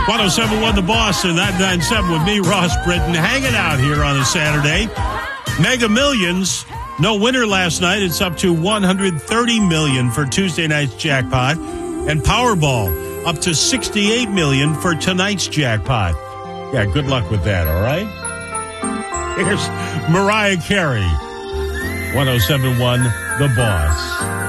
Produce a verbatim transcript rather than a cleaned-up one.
one oh seven point one The Boss and nine ninety-seven with me, Ross Britton, hanging out here on a Saturday. Mega Millions, no winner last night. It's up to one hundred thirty million dollars for Tuesday night's jackpot. And Powerball up to sixty-eight million dollars for tonight's jackpot. Yeah, good luck with that, all right? Here's Mariah Carey, one oh seven point one The Boss.